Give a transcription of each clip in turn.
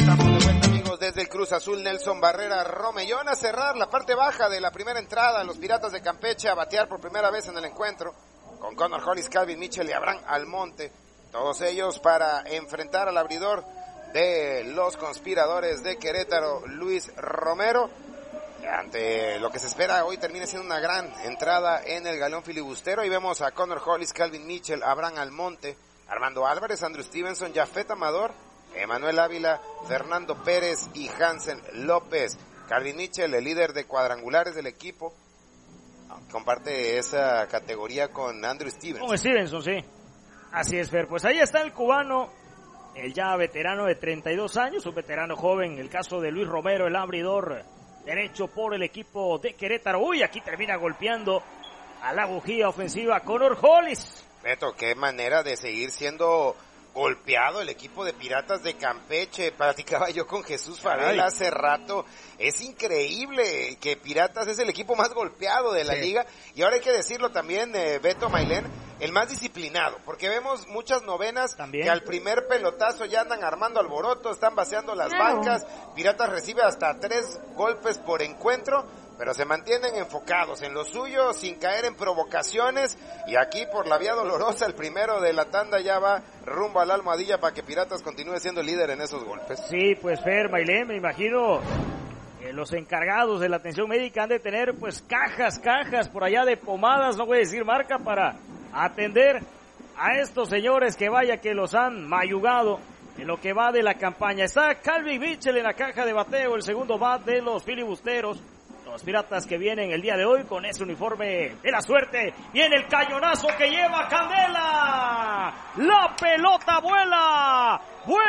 Desde el Cruz Azul, Nelson Barrera Romellón a cerrar la parte baja de la primera entrada. Los Piratas de Campeche a batear por primera vez en el encuentro con Connor Hollis, Calvin Mitchell y Abraham Almonte. Todos ellos para enfrentar al abridor de los Conspiradores de Querétaro, Luis Romero. Ante lo que se espera hoy termine siendo una gran entrada en el galón filibustero. Ahí vemos a Connor Hollis, Calvin Mitchell, Abraham Almonte, Armando Álvarez, Andrew Stevenson, Jafet Amador, Emanuel Ávila, Fernando Pérez y Hansen López. Calvin Mitchell, el líder de cuadrangulares del equipo, comparte esa categoría con Andrew Stevenson. Con Stevenson, sí. Así es, Fer. Pues ahí está el cubano, el ya veterano de 32 años, un veterano joven, el caso de Luis Romero, el abridor derecho por el equipo de Querétaro. Uy, aquí termina golpeando a la bujía ofensiva Connor Hollis. Beto, qué manera de seguir siendo golpeado el equipo de Piratas de Campeche. Platicaba yo con Jesús Farel hace rato. Es increíble que Piratas es el equipo más golpeado de la liga. Y ahora hay que decirlo también, Beto Mailén, el más disciplinado. Porque vemos muchas novenas ¿también? Que al primer pelotazo ya andan armando alboroto, están vaciando las bancas. Piratas recibe hasta 3 golpes por encuentro, pero se mantienen enfocados en lo suyo, sin caer en provocaciones, y aquí por la vía dolorosa, el primero de la tanda ya va rumbo a la almohadilla para que Piratas continúe siendo líder en esos golpes. Sí, pues Fer, Mailén, me imagino los encargados de la atención médica han de tener pues cajas por allá de pomadas, no voy a decir marca, para atender a estos señores que vaya que los han mayugado en lo que va de la campaña. Está Calvin Mitchell en la caja de bateo, el segundo bat de los filibusteros. Los Piratas que vienen el día de hoy con ese uniforme de la suerte. Viene el cañonazo que lleva Candela. La pelota vuela.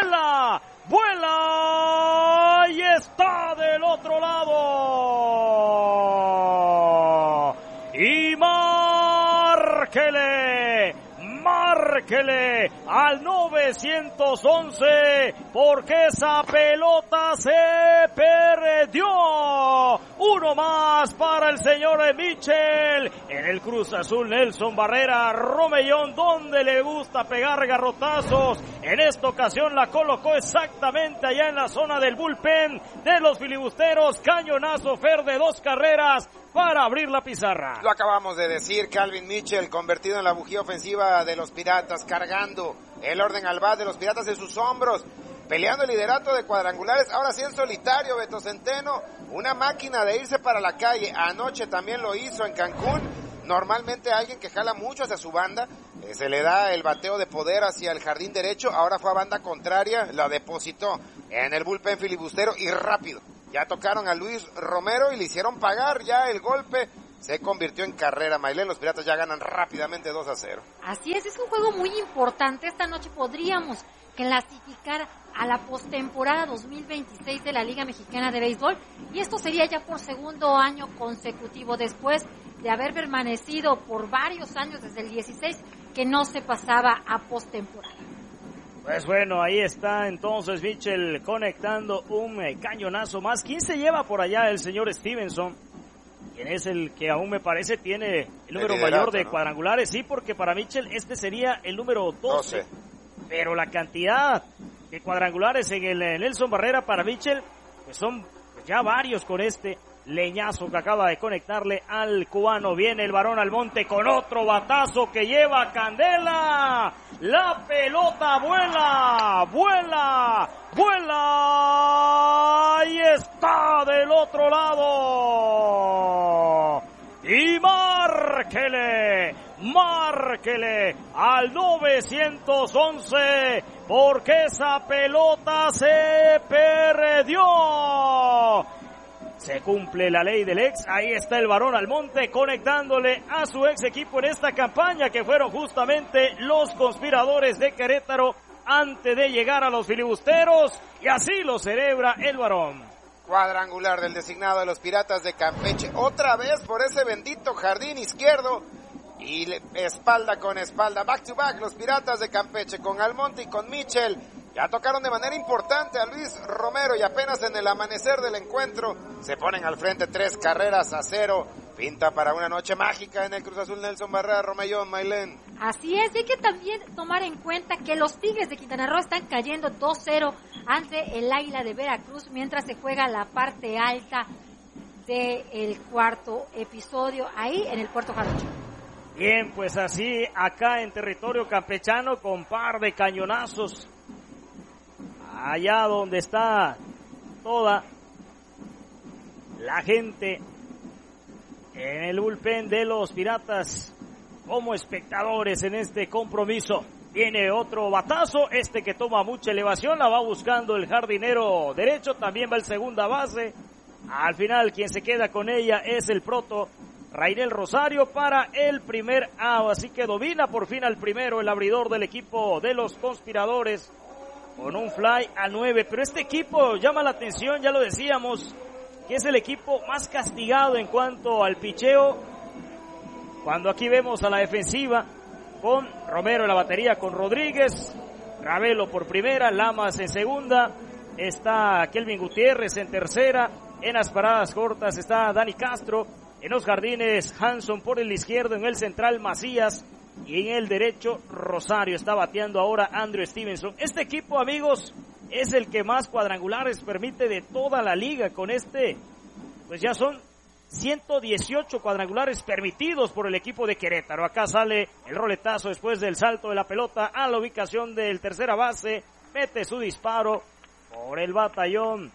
Y está del otro lado. Y márquele al 911 porque esa pelota se perdió. Uno más para el señor Mitchell. En el Cruz Azul, Nelson Barrera Romellón, donde le gusta pegar garrotazos. En esta ocasión la colocó exactamente allá en la zona del bullpen de los filibusteros. Cañonazo, Fer, de 2 carreras para abrir la pizarra. Lo acabamos de decir, Calvin Mitchell convertido en la bujía ofensiva de los Piratas, cargando el orden al bat de los Piratas en sus hombros, peleando el liderato de cuadrangulares, ahora sí en solitario. Beto Centeno, una máquina de irse para la calle. Anoche también lo hizo en Cancún. Normalmente alguien que jala mucho hacia su banda, se le da el bateo de poder hacia el jardín derecho, ahora fue a banda contraria, la depositó en el bullpen filibustero y rápido. Ya tocaron a Luis Romero y le hicieron pagar ya el golpe. Se convirtió en carrera, Mailén. Los Piratas ya ganan rápidamente 2-0. Así es un juego muy importante. Esta noche podríamos clasificar a la postemporada 2026 de la Liga Mexicana de Béisbol. Y esto sería ya por segundo año consecutivo, después de haber permanecido por varios años, desde el 16, que no se pasaba a postemporada. Pues bueno, ahí está entonces Mitchell conectando un cañonazo más. ¿Quién se lleva por allá? El señor Stevenson, quien es el que aún me parece tiene el número mayor de cuadrangulares. Sí, porque para Mitchell este sería el número 12. Pero la cantidad de cuadrangulares en el Nelson Barrera para Mitchell, pues son ya varios con este leñazo que acaba de conectarle al cubano. Viene el varón Almonte con otro batazo que lleva Candela. La pelota vuela y está del otro lado. Y márquele al 911 porque esa pelota se perdió. Se cumple la ley del ex. Ahí está el varón Almonte conectándole a su ex equipo en esta campaña, que fueron justamente los Conspiradores de Querétaro antes de llegar a los filibusteros, y así lo celebra el varón. Cuadrangular del designado de los Piratas de Campeche, otra vez por ese bendito jardín izquierdo, y espalda con espalda, back to back, los Piratas de Campeche con Almonte y con Mitchell. Ya tocaron de manera importante a Luis Romero y apenas en el amanecer del encuentro se ponen al frente 3-0. Pinta para una noche mágica en el Cruz Azul Nelson Barrera Romellón, Maylén. Así es, hay que también tomar en cuenta que los Tigres de Quintana Roo están cayendo 2-0 ante el Águila de Veracruz mientras se juega la parte alta del cuarto episodio, ahí en el Puerto Jarocho. Bien, pues así acá en territorio campechano con par de cañonazos allá donde está toda la gente en el bullpen de los Piratas como espectadores en este compromiso. Viene otro batazo, que toma mucha elevación, la va buscando el jardinero derecho, también va el segunda base. Al final quien se queda con ella es el proto Rainel Rosario para el primer out, así que domina por fin al primero el abridor del equipo de los conspiradores con un fly a 9, pero este equipo llama la atención, ya lo decíamos, que es el equipo más castigado en cuanto al picheo, cuando aquí vemos a la defensiva con Romero en la batería, con Rodríguez, Ravelo por primera, Lamas en segunda, está Kelvin Gutiérrez en tercera, en las paradas cortas está Dani Castro, en los jardines Hanson por el izquierdo, en el central Macías y en el derecho Rosario. Está bateando ahora Andrew Stevenson. Este equipo, amigos, es el que más cuadrangulares permite de toda la liga. Con pues ya son 118 cuadrangulares permitidos por el equipo de Querétaro. Acá sale el roletazo después del salto de la pelota a la ubicación del tercera base. Mete su disparo por el batallón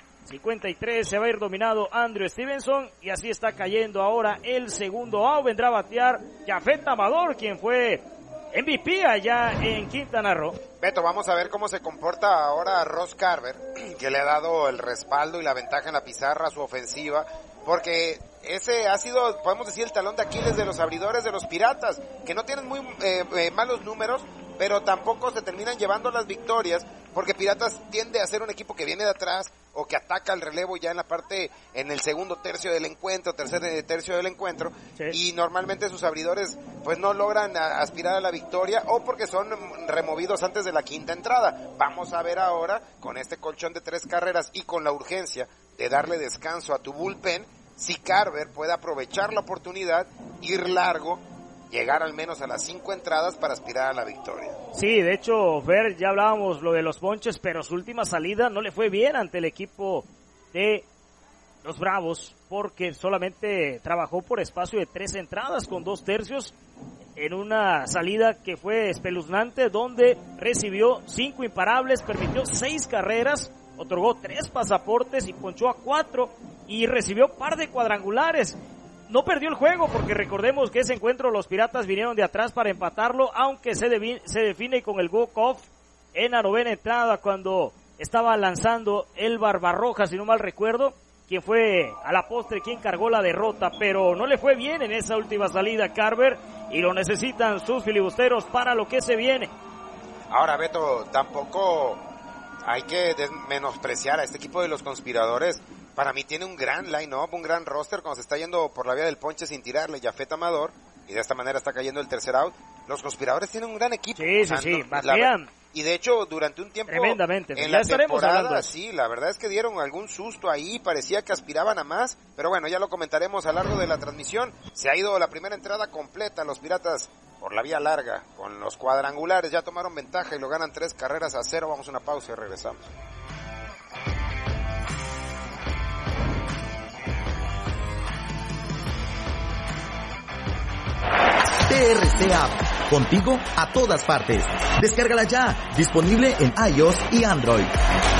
53, se va a ir dominado Andrew Stevenson y así está cayendo ahora el segundo out. Vendrá a batear Jafet Amador, quien fue MVP allá en Quintana Roo. Beto, vamos a ver cómo se comporta ahora Ross Carver, que le ha dado el respaldo y la ventaja en la pizarra a su ofensiva, porque ese ha sido, podemos decir, el talón de Aquiles de los abridores de los Piratas, que no tienen muy malos números, pero tampoco se terminan llevando las victorias, porque Piratas tiende a ser un equipo que viene de atrás o que ataca el relevo ya en el segundo tercio del encuentro, tercer tercio del encuentro, sí. Y normalmente sus abridores pues no logran aspirar a la victoria o porque son removidos antes de la quinta entrada. Vamos a ver ahora, con este colchón de 3 carreras y con la urgencia de darle descanso a tu bullpen, si Carver puede aprovechar la oportunidad, ir largo, llegar al menos a las 5 entradas para aspirar a la victoria. Sí, de hecho, Fer, ya hablábamos lo de los ponches, pero su última salida no le fue bien ante el equipo de los Bravos, porque solamente trabajó por espacio de 3 entradas con 2 tercios, en una salida que fue espeluznante, donde recibió 5 imparables, permitió 6 carreras, otorgó 3 pasaportes y ponchó a 4, y recibió par de cuadrangulares. No perdió el juego porque recordemos que ese encuentro los Piratas vinieron de atrás para empatarlo, aunque se define con el walk-off en la 9ª entrada cuando estaba lanzando el Barbarroja, si no mal recuerdo, quien fue a la postre quien cargó la derrota, pero no le fue bien en esa última salida Carver y lo necesitan sus filibusteros para lo que se viene. Ahora, Beto, tampoco hay que menospreciar a este equipo de los conspiradores. Para mí tiene un gran line-up, un gran roster, cuando se está yendo por la vía del ponche sin tirarle Jafet Amador, y de esta manera está cayendo el tercer out. Los conspiradores tienen un gran equipo. Sí, batean. Y de hecho, durante un tiempo tremendamente, en ya la estaremos temporada, hablando. sí, la verdad es que dieron algún susto ahí, parecía que aspiraban a más, pero bueno, ya lo comentaremos a lo largo de la transmisión. Se ha ido la primera entrada completa, los Piratas por la vía larga, con los cuadrangulares, ya tomaron ventaja y lo ganan 3 carreras a 0. Vamos a una pausa y regresamos. TRC App, contigo a todas partes. Descárgala ya, disponible en iOS y Android.